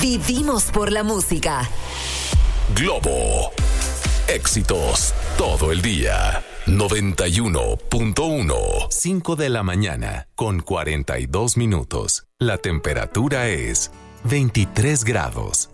Vivimos por la música. Globo. Éxitos todo el día. 91.1. 5 de la mañana con 42 minutos. La temperatura es 23 grados.